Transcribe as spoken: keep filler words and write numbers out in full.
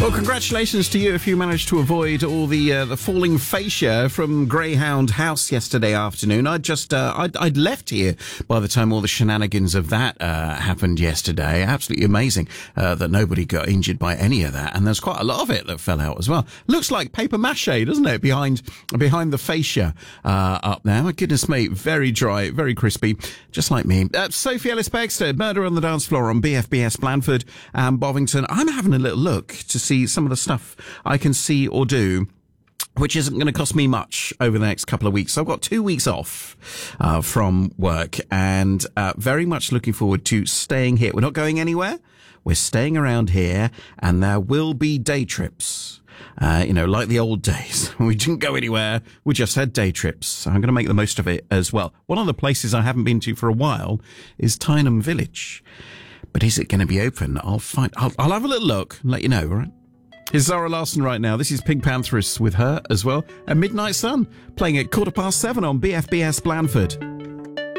Well, congratulations to you if you managed to avoid all the uh, the falling fascia from Greyhound House yesterday afternoon. I'd just uh, I'd, I'd left here by the time all the shenanigans of that uh, happened yesterday. Absolutely amazing uh, that nobody got injured by any of that, and there's quite a lot of it that fell out as well. Looks like paper mache, doesn't it, behind behind the fascia uh, up there? My goodness me, very dry, very crispy, just like me. Uh, Sophie Ellis-Bextor, Murder on the Dance Floor on B F B S Blandford and Bovington. I'm having a little look to see some of the stuff I can see or do, which isn't going to cost me much over the next couple of weeks. So I've got two weeks off uh, from work, and uh, very much looking forward to staying here. We're not going anywhere. We're staying around here, and there will be day trips. Uh, you know, like the old days. We didn't go anywhere. We just had day trips. So I'm going to make the most of it as well. One of the places I haven't been to for a while is Tyneham Village. But is it going to be open? I'll find, I'll, I'll have a little look and let you know, all right? Here's Zara Larsson right now. This is Pink Pantheress with her as well. And Midnight Sun playing at quarter past seven on B F B S Blandford.